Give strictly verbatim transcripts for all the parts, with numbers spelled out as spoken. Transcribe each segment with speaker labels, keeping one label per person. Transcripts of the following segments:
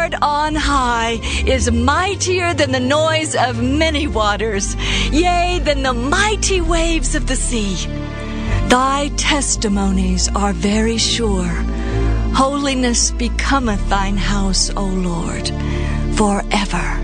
Speaker 1: Lord on high is mightier than the noise of many waters, yea, than the mighty waves of the sea. Thy testimonies are very sure. Holiness becometh thine house, O Lord, forever.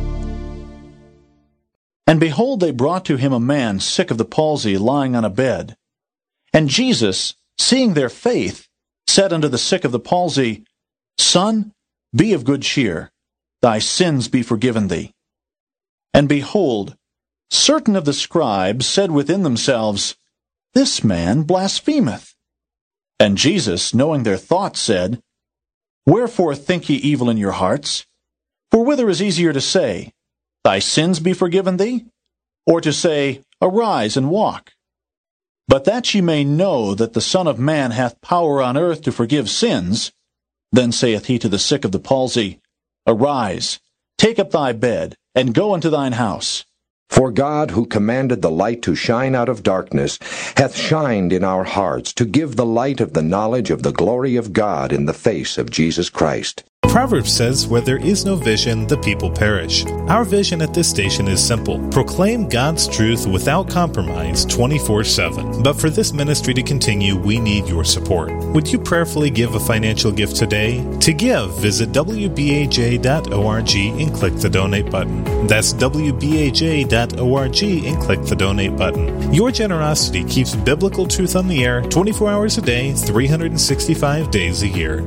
Speaker 2: And behold, they brought to him a man sick of the palsy, lying on a bed. And Jesus, seeing their faith, said unto the sick of the palsy, Son, be of good cheer, thy sins be forgiven thee. And behold, certain of the scribes said within themselves, This man blasphemeth. And Jesus, knowing their thoughts, said, Wherefore think ye evil in your hearts? For whither is easier to say, Thy sins be forgiven thee, or to say, Arise and walk? But that ye may know that the Son of Man hath power on earth to forgive sins, then saith he to the sick of the palsy, Arise, take up thy bed, and go unto thine house.
Speaker 3: For God, who commanded the light to shine out of darkness, hath shined in our hearts to give the light of the knowledge of the glory of God in the face of Jesus Christ.
Speaker 4: Proverbs says, where there is no vision, the people perish. Our vision at this station is simple. Proclaim God's truth without compromise twenty-four seven. But for this ministry to continue, we need your support. Would you prayerfully give a financial gift today? To give, visit w b a j dot org and click the donate button. That's w b a j dot org and click the donate button. Your generosity keeps biblical truth on the air twenty-four hours a day, three hundred sixty-five days a year.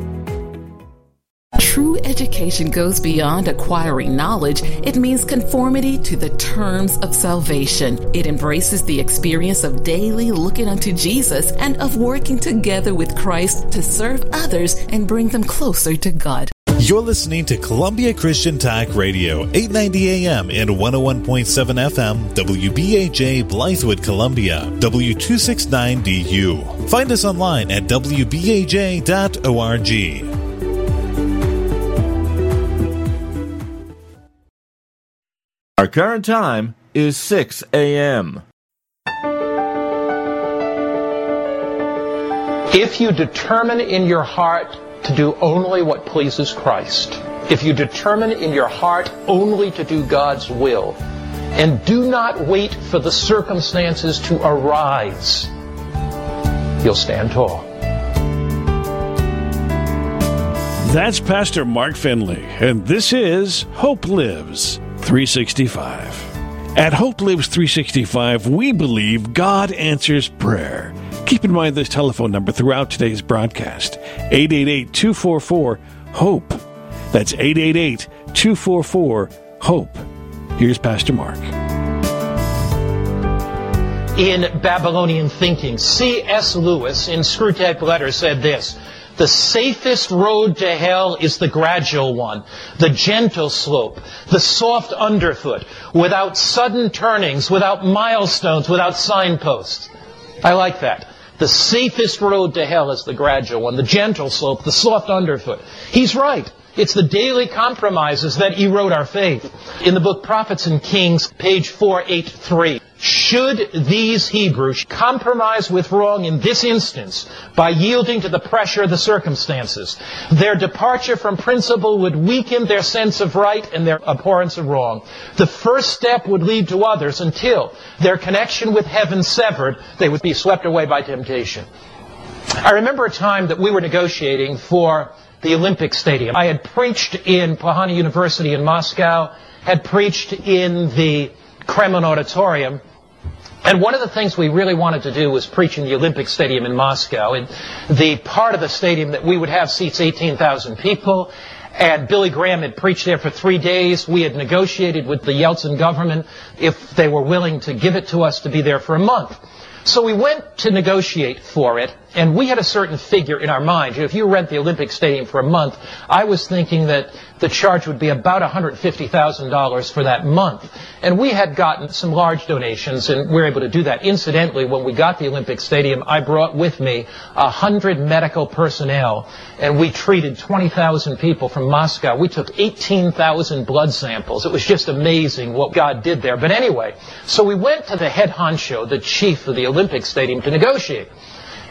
Speaker 5: True education goes beyond acquiring knowledge. It means conformity to the terms of salvation. It embraces the experience of daily looking unto Jesus and of working together with Christ to serve others and bring them closer to God.
Speaker 4: You're listening to Columbia Christian Talk Radio, eight ninety A M and one oh one point seven F M, W B A J, Blythewood, Columbia, W two sixty-nine D U. Find us online at w b a j dot org.
Speaker 6: Our current time is six A M
Speaker 7: If you determine in your heart to do only what pleases Christ, if you determine in your heart only to do God's will, and do not wait for the circumstances to arise, you'll stand tall.
Speaker 8: That's Pastor Mark Finley, and this is Hope Lives three sixty-five. At Hope Lives three sixty-five, we believe God answers prayer. Keep in mind this telephone number throughout today's broadcast, eight eight eight, two four four, HOPE. That's eight eight eight, two four four, HOPE. Here's Pastor Mark.
Speaker 7: In Babylonian thinking, C S Lewis in Screwtape Letters said this: the safest road to hell is the gradual one, the gentle slope, the soft underfoot, without sudden turnings, without milestones, without signposts. I like that. The safest road to hell is the gradual one, the gentle slope, the soft underfoot. He's right. It's the daily compromises that erode our faith. In the book Prophets and Kings, page four eighty-three, should these Hebrews compromise with wrong in this instance by yielding to the pressure of the circumstances, their departure from principle would weaken their sense of right and their abhorrence of wrong. The first step would lead to others until, their connection with heaven severed, they would be swept away by temptation. I remember a time that we were negotiating for the Olympic Stadium. I had preached in Pohana University in Moscow, had preached in the Kremlin Auditorium, and one of the things we really wanted to do was preach in the Olympic Stadium in Moscow. And the part of the stadium that we would have seats eighteen thousand people, and Billy Graham had preached there for three days. We had negotiated with the Yeltsin government if they were willing to give it to us to be there for a month. So we went to negotiate for it, and we had a certain figure in our mind. If you rent the Olympic Stadium for a month, I was thinking that the charge would be about one hundred fifty thousand dollars for that month. And we had gotten some large donations, and we were able to do that. Incidentally, when we got the Olympic Stadium, I brought with me one hundred medical personnel, and we treated twenty thousand people from Moscow. We took eighteen thousand blood samples. It was just amazing what God did there. But anyway, so we went to the head honcho, the chief of the Olympic Stadium, to negotiate.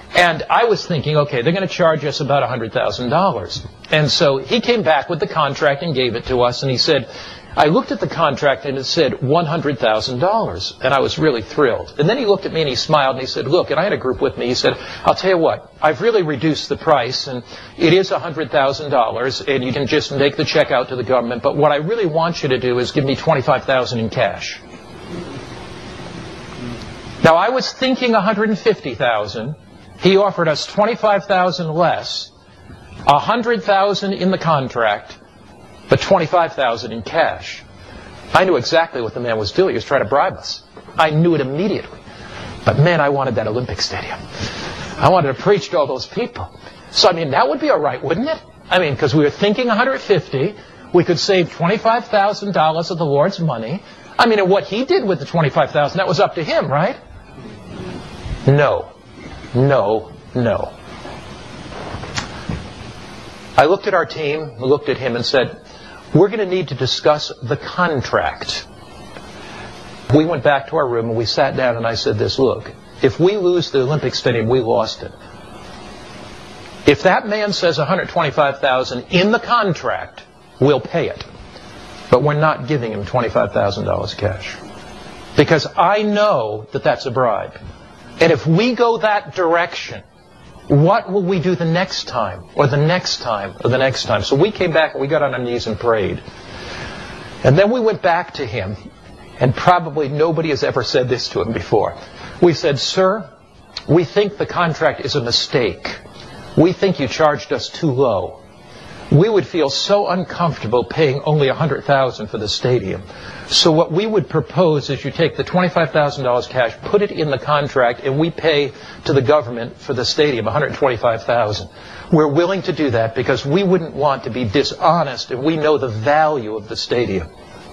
Speaker 7: And I was thinking, okay, they're going to charge us about one hundred thousand dollars. And so he came back with the contract and gave it to us, and he said, I looked at the contract and it said one hundred thousand dollars, and I was really thrilled. And then he looked at me and he smiled and he said, look, and I had a group with me, he said, I'll tell you what, I've really reduced the price, and it is one hundred thousand dollars, and you can just make the check out to the government, but what I really want you to do is give me twenty-five thousand dollars in cash. Now, I was thinking one hundred fifty thousand dollars. He offered us twenty-five thousand dollars less, one hundred thousand dollars in the contract, but twenty-five thousand dollars in cash. I knew exactly what the man was doing. He was trying to bribe us. I knew it immediately. But man, I wanted that Olympic Stadium. I wanted to preach to all those people. So, I mean, that would be all right, wouldn't it? I mean, because we were thinking one hundred fifty. We could save twenty-five thousand dollars of the Lord's money. I mean, and what he did with the twenty-five thousand dollars, that was up to him, right? No. No. No. I looked at our team, looked at him and said, we're going to need to discuss the contract. We went back to our room and we sat down and I said this, look, if we lose the Olympic Stadium, we lost it. If that man says one hundred twenty-five thousand dollars in the contract, we'll pay it. But we're not giving him twenty-five thousand dollars cash. Because I know that that's a bribe. And if we go that direction, what will we do the next time, or the next time, or the next time? So we came back and we got on our knees and prayed. And then we went back to him, and probably nobody has ever said this to him before. We said, sir, we think the contract is a mistake. We think you charged us too low. We would feel so uncomfortable paying only one hundred thousand dollars for the stadium. So what we would propose is you take the twenty-five thousand dollars cash, put it in the contract, and we pay to the government for the stadium one hundred twenty-five thousand dollars. We're willing to do that because we wouldn't want to be dishonest, and we know the value of the stadium.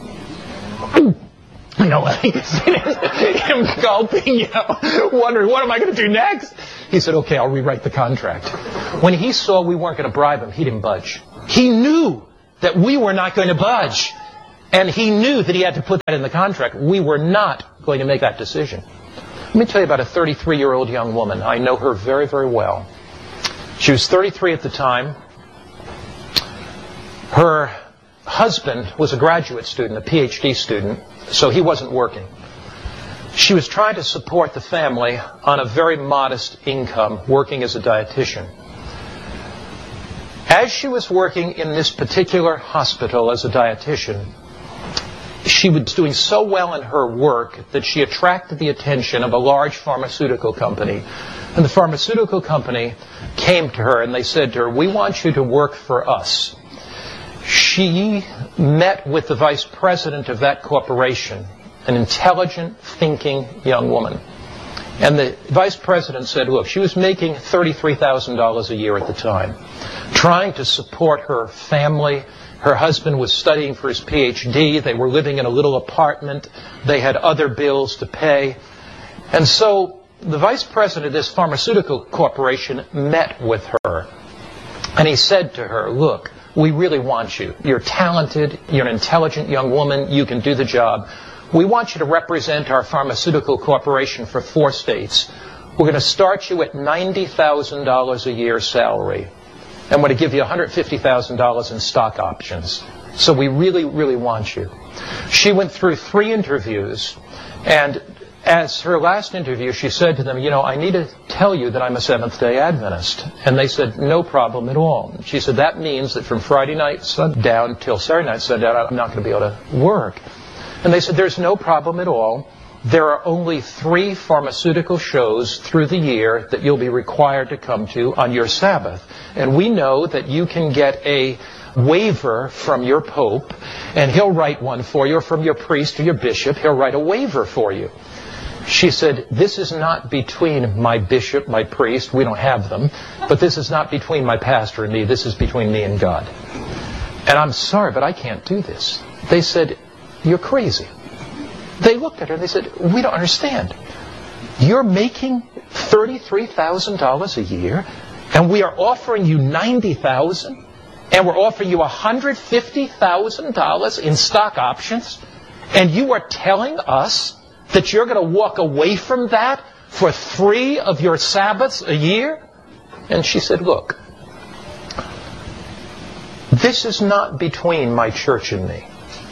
Speaker 7: You know, him gulping, you know, wondering, what am I going to do next? He said, okay, I'll rewrite the contract. When he saw we weren't going to bribe him, he didn't budge. He knew that we were not going to budge. And he knew that he had to put that in the contract. We were not going to make that decision. Let me tell you about a thirty-three-year-old young woman. I know her very, very well. She was thirty-three at the time. Her husband was a graduate student, a P H D student, so he wasn't working. She was trying to support the family on a very modest income, working as a dietitian. As she was working in this particular hospital as a dietitian, she was doing so well in her work that she attracted the attention of a large pharmaceutical company. And the pharmaceutical company came to her and they said to her, we want you to work for us. She met with the vice president of that corporation, an intelligent, thinking young woman. And the vice president said, look, she was making thirty-three thousand dollars a year at the time, trying to support her family. Her husband was studying for his P H D. They were living in a little apartment. They had other bills to pay. And so the vice president of this pharmaceutical corporation met with her. And he said to her, look, we really want you. You're talented. You're an intelligent young woman. You can do the job. We want you to represent our pharmaceutical corporation for four states. We're going to start you at ninety thousand dollars a year salary. And we're going to give you one hundred fifty thousand dollars in stock options. So we really, really want you. She went through three interviews. And as her last interview, she said to them, you know, I need to tell you that I'm a Seventh-day Adventist. And they said, no problem at all. She said, that means that from Friday night sundown till Saturday night sundown, I'm not going to be able to work. And they said, there's no problem at all. There are only three pharmaceutical shows through the year that you'll be required to come to on your Sabbath. And we know that you can get a waiver from your pope, and he'll write one for you, or from your priest or your bishop. He'll write a waiver for you. She said, this is not between my bishop, my priest. We don't have them. But this is not between my pastor and me. This is between me and God. And I'm sorry, but I can't do this. They said, you're crazy. They looked at her and they said, we don't understand. You're making thirty-three thousand dollars a year, and we are offering you ninety thousand dollars, and we're offering you one hundred fifty thousand dollars in stock options, and you are telling us that you're going to walk away from that for three of your Sabbaths a year? And she said, look, this is not between my church and me.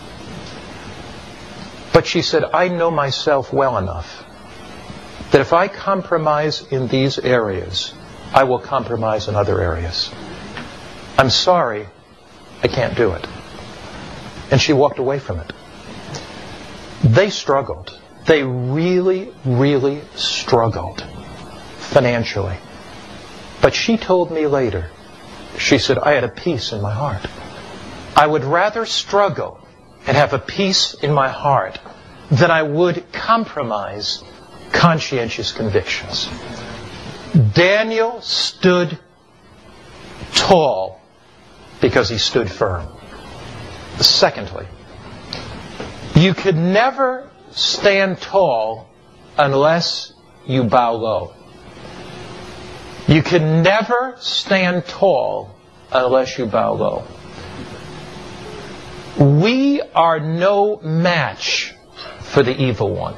Speaker 7: But she said, I know myself well enough that if I compromise in these areas, I will compromise in other areas. I'm sorry, I can't do it. And she walked away from it. They struggled. They really, really struggled financially. But she told me later, she said, I had a peace in my heart. I would rather struggle and have a peace in my heart than I would compromise conscientious convictions. Daniel stood tall because he stood firm. Secondly, you could never stand tall unless you bow low. You can never stand tall unless you bow low. We are no match for the evil one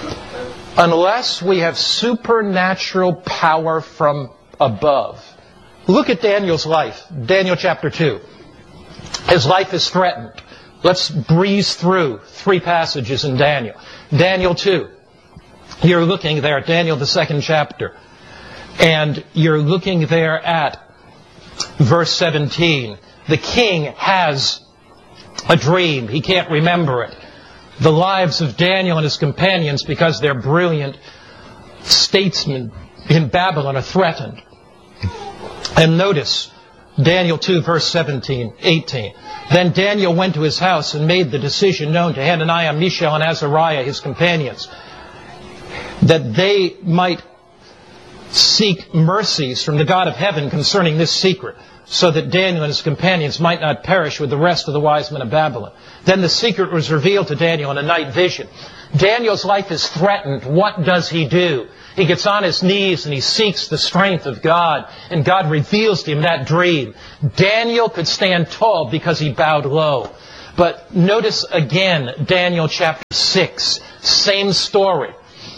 Speaker 7: unless we have supernatural power from above. Look at Daniel's life. Daniel chapter two. His life is threatened. Let's breeze through three passages in Daniel. Daniel two. You're looking there at Daniel, the second chapter. And you're looking there at verse seventeen. The king has a dream. He can't remember it. The lives of Daniel and his companions, because they're brilliant statesmen in Babylon, are threatened. And notice Daniel two, verse seventeen, eighteen. Then Daniel went to his house and made the decision known to Hananiah, Mishael, and Azariah, his companions, that they might seek mercies from the God of heaven concerning this secret, so that Daniel and his companions might not perish with the rest of the wise men of Babylon. Then the secret was revealed to Daniel in a night vision. Daniel's life is threatened. What does he do? He gets on his knees and he seeks the strength of God, and God reveals to him that dream. Daniel could stand tall because he bowed low. But notice again, Daniel chapter six, same story.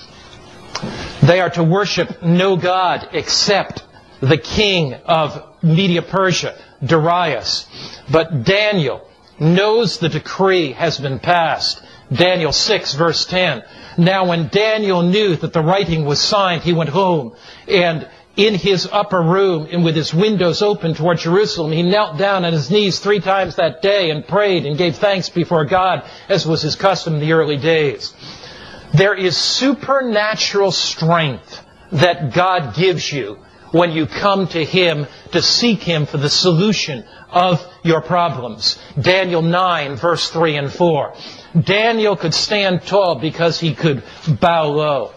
Speaker 7: They are to worship no God except the king of Media-Persia, Darius. But Daniel knows the decree has been passed. Daniel six, verse ten. Now when Daniel knew that the writing was signed, he went home, and in his upper room, and with his windows open toward Jerusalem, he knelt down on his knees three times that day and prayed and gave thanks before God, as was his custom in the early days. There is supernatural strength that God gives you when you come to Him to seek Him for the solution of your problems. Daniel nine, verse three and four. Daniel could stand tall because he could bow low.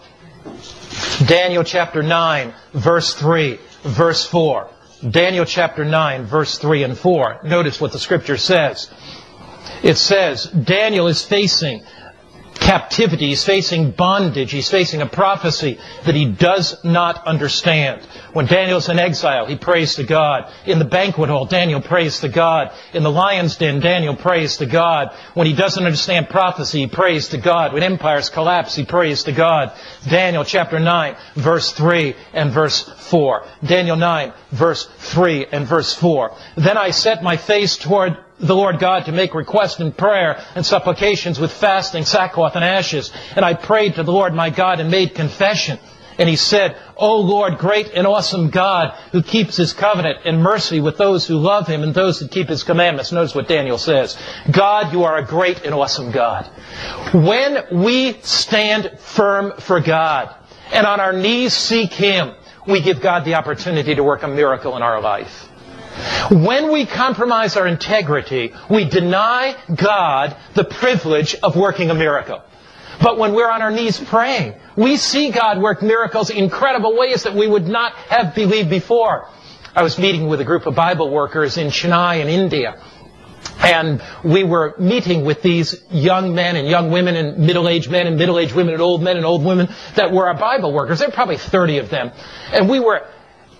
Speaker 7: Daniel chapter nine, verse three, verse four. Daniel chapter nine, verse three and four. Notice what the Scripture says. It says, Daniel is facing captivity, he's facing bondage, he's facing a prophecy that he does not understand. When Daniel's in exile, he prays to God. In the banquet hall, Daniel prays to God. In the lion's den, Daniel prays to God. When he doesn't understand prophecy, he prays to God. When empires collapse, he prays to God. Daniel chapter nine, verse three and verse four. Daniel nine, verse three and verse four. Then I set my face toward the Lord God to make request in prayer and supplications with fasting, sackcloth, and ashes. And I prayed to the Lord my God and made confession. And he said, O Lord, great and awesome God, who keeps His covenant and mercy with those who love Him and those who keep His commandments. Notice what Daniel says. God, you are a great and awesome God. When we stand firm for God and on our knees seek Him, we give God the opportunity to work a miracle in our life. When we compromise our integrity, we deny God the privilege of working a miracle. But when we're on our knees praying, we see God work miracles in incredible ways that we would not have believed before. I was meeting with a group of Bible workers in Chennai in India. And we were meeting with these young men and young women and middle-aged men and middle-aged women and old men and old women that were our Bible workers. There were probably thirty of them. And we were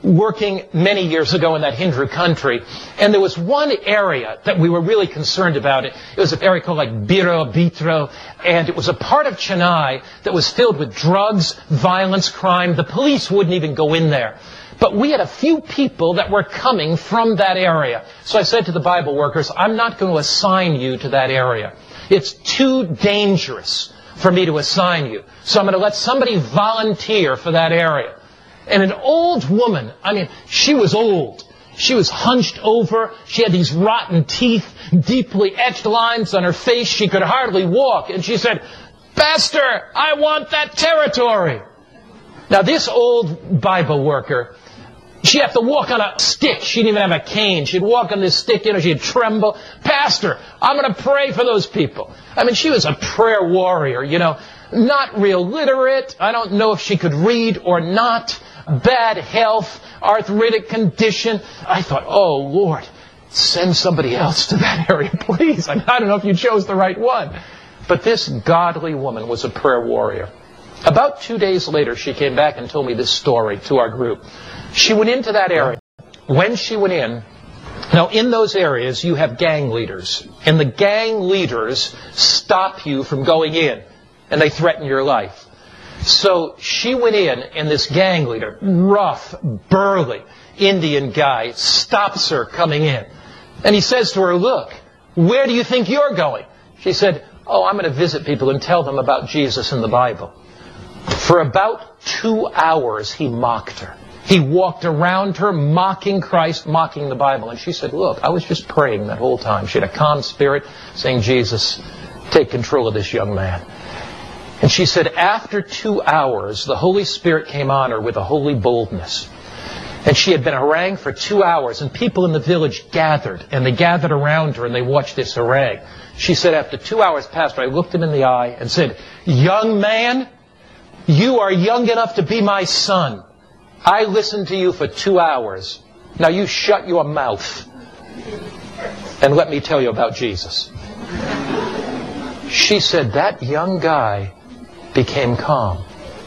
Speaker 7: working many years ago in that Hindu country, and there was one area that we were really concerned about. It, it was an area called like Biro, Bitro, and it was a part of Chennai that was filled with drugs, violence, crime. The police wouldn't even go in there. But we had a few people that were coming from that area. So I said to the Bible workers, I'm not going to assign you to that area. It's too dangerous for me to assign you. So I'm going to let somebody volunteer for that area. And an old woman, I mean, she was old. She was hunched over. She had these rotten teeth, deeply etched lines on her face. She could hardly walk. And she said, Pastor, I want that territory. Now, this old Bible worker, she'd have to walk on a stick. She didn't even have a cane. She'd walk on this stick, you know, she'd tremble. Pastor, I'm going to pray for those people. I mean, she was a prayer warrior, you know, not real literate. I don't know if she could read or not. Bad health, arthritic condition. I thought, oh, Lord, send somebody else to that area, please. I, mean, I don't know if you chose the right one. But this godly woman was a prayer warrior. About two days later, she came back and told me this story to our group. She went into that area. When she went in, now in those areas you have gang leaders. And the gang leaders stop you from going in. And they threaten your life. So she went in, and this gang leader, rough, burly Indian guy, stops her coming in. And he says to her, look, where do you think you're going? She said, oh, I'm going to visit people and tell them about Jesus and the Bible. For about two hours, he mocked her. He walked around her, mocking Christ, mocking the Bible. And she said, look, I was just praying that whole time. She had a calm spirit, saying, Jesus, take control of this young man. And she said, after two hours, the Holy Spirit came on her with a holy boldness. And she had been harangued for two hours, and people in the village gathered, and they gathered around her, and they watched this harangue. She said, after two hours passed, I looked him in the eye and said, young man, you are young enough to be my son. I listened to you for two hours. Now you shut your mouth and let me tell you about Jesus. She said, that young guy became calm,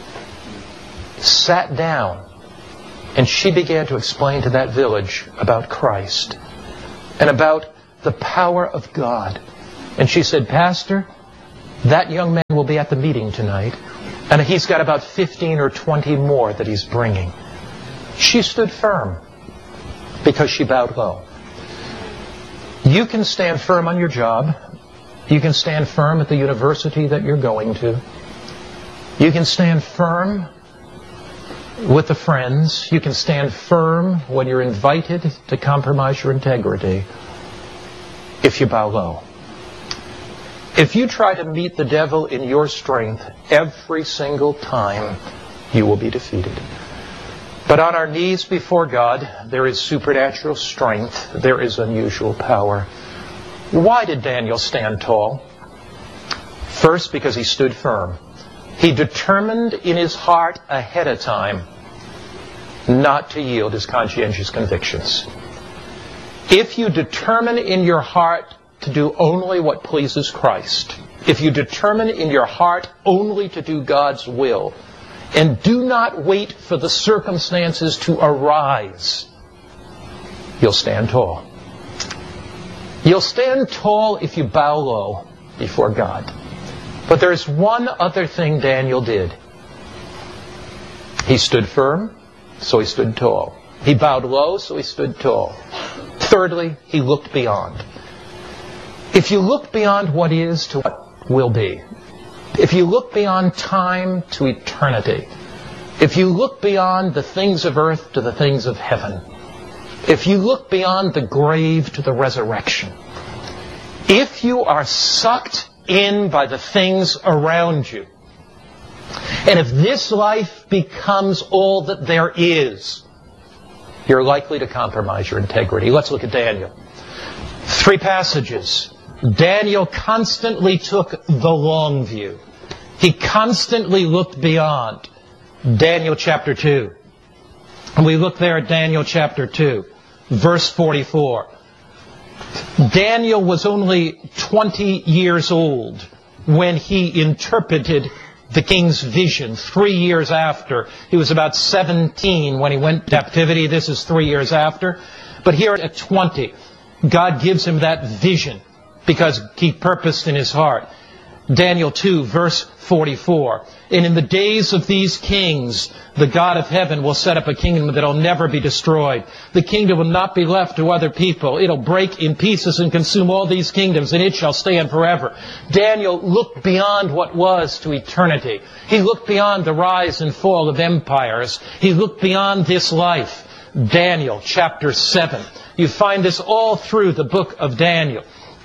Speaker 7: sat down, and she began to explain to that village about Christ and about the power of God. And she said, Pastor, that young man will be at the meeting tonight, and he's got about fifteen or twenty more that he's bringing. She stood firm because she bowed low. You can stand firm on your job. You can stand firm at the university that you're going to. You can stand firm with the friends. You can stand firm when you're invited to compromise your integrity if you bow low. If you try to meet the devil in your strength every single time, you will be defeated. But on our knees before God, there is supernatural strength. There is unusual power. Why did Daniel stand tall? First, because he stood firm. He determined in his heart ahead of time not to yield his conscientious convictions. If you determine in your heart to do only what pleases Christ, if you determine in your heart only to do God's will, and do not wait for the circumstances to arise, you'll stand tall. You'll stand tall if you bow low before God. But there's one other thing Daniel did. He stood firm, so he stood tall. He bowed low, so he stood tall. Thirdly, he looked beyond. If you look beyond what is to what will be, if you look beyond time to eternity, if you look beyond the things of earth to the things of heaven, if you look beyond the grave to the resurrection, if you are sucked in by the things around you, and if this life becomes all that there is, you're likely to compromise your integrity. Let's look at Daniel. Three passages. Daniel constantly took the long view. He constantly looked beyond. Daniel chapter two. And we look there at Daniel chapter two, verse forty-four. Daniel was only twenty years old when he interpreted the king's vision three years after. He was about seventeen when he went to captivity. This is three years after. But here at twenty, God gives him that vision because he purposed in his heart. Daniel two, verse forty-four. And in the days of these kings, the God of heaven will set up a kingdom that will never be destroyed. The kingdom will not be left to other people. It'll break in pieces and consume all these kingdoms, and it shall stand forever. Daniel looked beyond what was to eternity. He looked beyond the rise and fall of empires. He looked beyond this life. Daniel chapter seven. You find this all through the book of Daniel.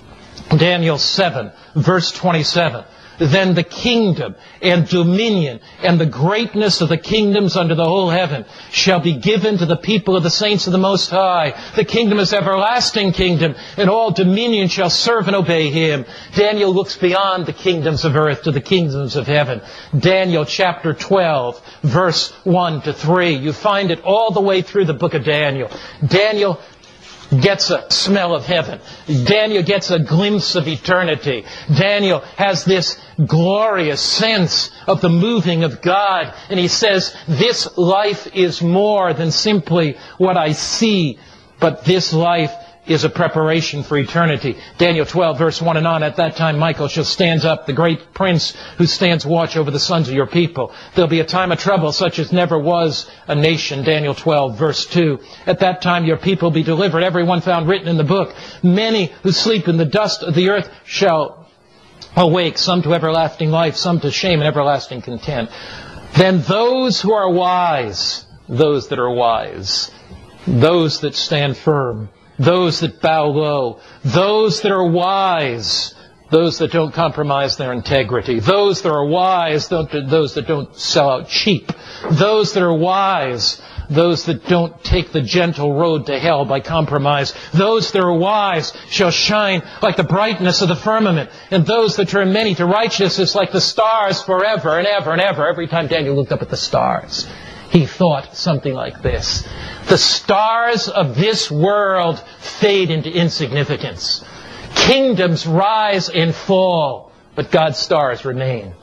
Speaker 7: Daniel seven, verse twenty-seven. Then the kingdom and dominion and the greatness of the kingdoms under the whole heaven shall be given to the people of the saints of the Most High. The kingdom is everlasting kingdom, and all dominion shall serve and obey him. Daniel looks beyond the kingdoms of earth to the kingdoms of heaven. Daniel chapter twelve, verse one to three. You find it all the way through the book of Daniel. Daniel gets a smell of heaven. Daniel gets a glimpse of eternity. Daniel has this glorious sense of the moving of God. And he says, this life is more than simply what I see, but this life is a preparation for eternity. Daniel twelve, verse one and on. At that time Michael shall stand up, the great prince who stands watch over the sons of your people. There'll be a time of trouble such as never was a nation. Daniel twelve, verse two. At that time your people will be delivered, everyone found written in the book. Many who sleep in the dust of the earth shall awake, some to everlasting life, some to shame and everlasting contempt. Then those who are wise, those that are wise, those that stand firm, those that bow low, those that are wise, those that don't compromise their integrity, those that are wise, those that don't sell out cheap, those that are wise, those that don't take the gentle road to hell by compromise, those that are wise shall shine like the brightness of the firmament, and those that turn many to righteousness like the stars forever and ever and ever. Every time Daniel looked up at the stars, he thought something like this: the stars of this world fade into insignificance. Kingdoms rise and fall, but God's stars remain.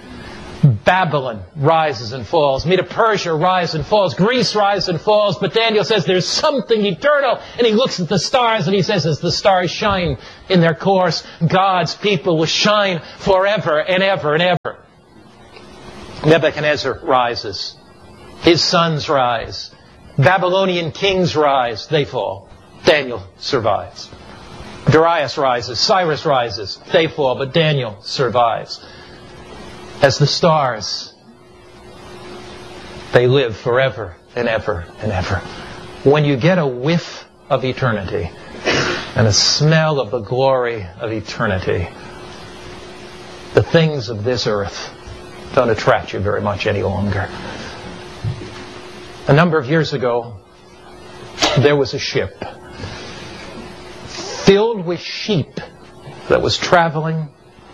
Speaker 7: Babylon rises and falls. Medo-Persia rises and falls. Greece rises and falls. But Daniel says there's something eternal. And he looks at the stars and he says, as the stars shine in their course, God's people will shine forever and ever and ever. Nebuchadnezzar rises. His sons rise. Babylonian kings rise. They fall. Daniel survives. Darius rises. Cyrus rises. They fall. But Daniel survives. As the stars, they live forever and ever and ever. When you get a whiff of eternity and a smell of the glory of eternity, the things of this earth don't attract you very much any longer. A number of years ago, there was a ship filled with sheep that was traveling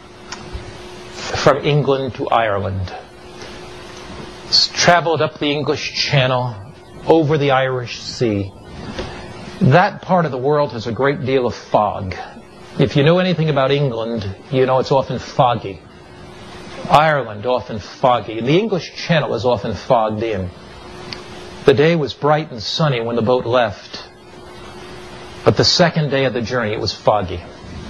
Speaker 7: from England to Ireland. It's traveled up the English Channel, over the Irish Sea. That part of the world has a great deal of fog. If you know anything about England, you know it's often foggy. Ireland, often foggy. And the English Channel is often fogged in. The day was bright and sunny when the boat left. But the second day of the journey, it was foggy.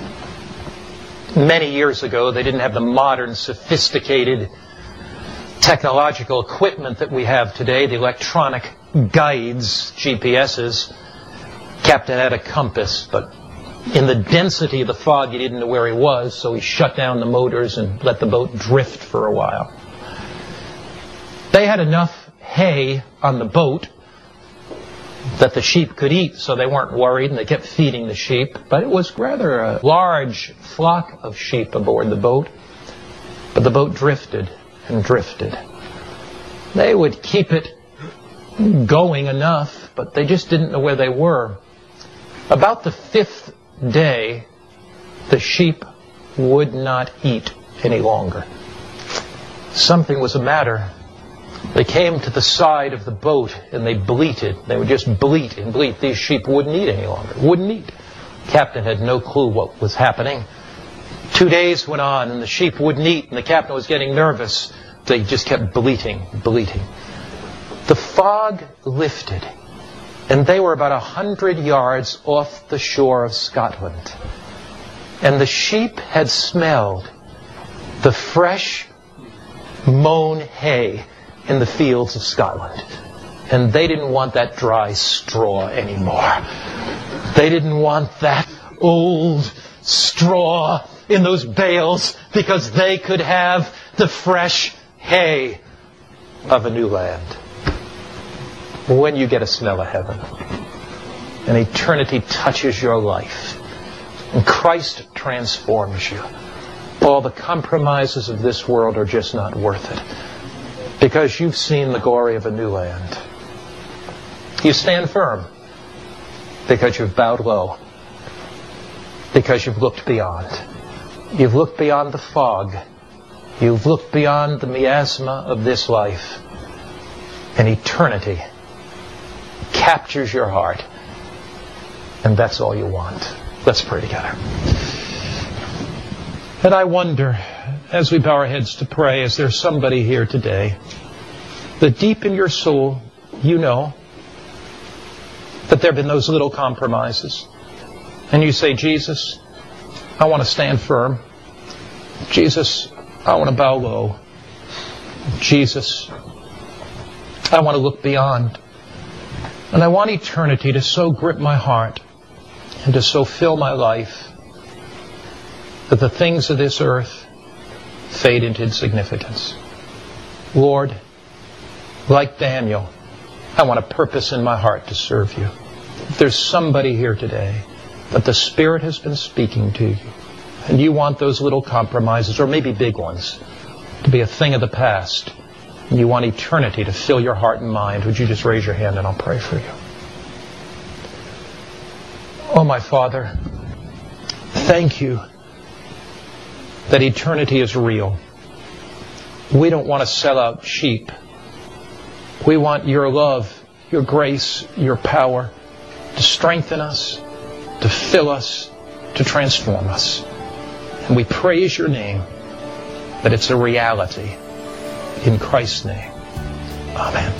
Speaker 7: Many years ago, they didn't have the modern, sophisticated technological equipment that we have today, the electronic guides, G P S's. Captain had a compass, but in the density of the fog, he didn't know where he was, so he shut down the motors and let the boat drift for a while. They had enough hay on the boat that the sheep could eat, so they weren't worried, and they kept feeding the sheep. But it was rather a large flock of sheep aboard the boat. But the boat drifted and drifted. They would keep it going enough, but they just didn't know where they were. About the fifth day, the sheep would not eat any longer. Something was the matter. They came to the side of the boat and they bleated. They would just bleat and bleat. These sheep wouldn't eat any longer. Wouldn't eat. The captain had no clue what was happening. Two days went on and the sheep wouldn't eat, and the captain was getting nervous. they just kept bleating, bleating. The fog lifted, and they were about a hundred yards off the shore of Scotland. And the sheep had smelled the fresh mown hay in the fields of Scotland. And they didn't want that dry straw anymore. They didn't want that old straw in those bales, because they could have the fresh hay of a new land. When you get a smell of heaven, and eternity touches your life, and Christ transforms you, all the compromises of this world are just not worth it, because you've seen the glory of a new land. You stand firm because you've bowed low, because you've looked beyond. You've looked beyond the fog. You've looked beyond the miasma of this life. And eternity captures your heart. And that's all you want. Let's pray together. And I wonder, as we bow our heads to pray, is there somebody here today that deep in your soul, you know that there have been those little compromises. And you say, Jesus, I want to stand firm. Jesus, I want to bow low. Jesus, I want to look beyond. And I want eternity to so grip my heart and to so fill my life that the things of this earth fade into insignificance. Lord, like Daniel, I want a purpose in my heart to serve you. If there's somebody here today that the Spirit has been speaking to you, and you want those little compromises, or maybe big ones, to be a thing of the past, and you want eternity to fill your heart and mind, would you just raise your hand and I'll pray for you. Oh, my Father, thank you that eternity is real. We don't want to sell out sheep. We want your love, your grace, your power to strengthen us, to fill us, to transform us. And we praise your name that it's a reality. In Christ's name. Amen.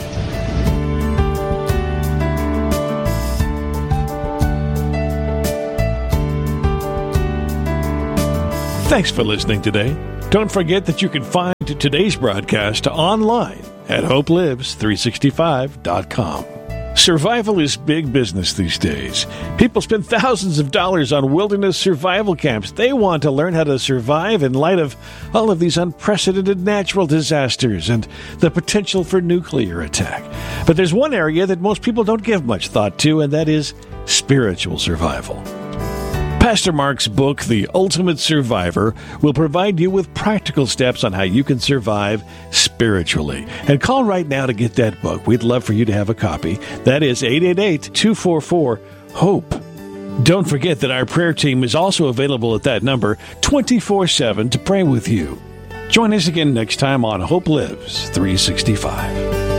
Speaker 8: Thanks for listening today. Don't forget that you can find today's broadcast online at hope lives three sixty-five dot com. Survival is big business these days. People spend thousands of dollars on wilderness survival camps. They want to learn how to survive in light of all of these unprecedented natural disasters and the potential for nuclear attack. But there's one area that most people don't give much thought to, and that is spiritual survival. Pastor Mark's book, The Ultimate Survivor, will provide you with practical steps on how you can survive spiritually. And call right now to get that book. We'd love for you to have a copy. That is eight eight eight, two four four, HOPE. Don't forget that our prayer team is also available at that number twenty-four seven to pray with you. Join us again next time on Hope Lives three sixty-five.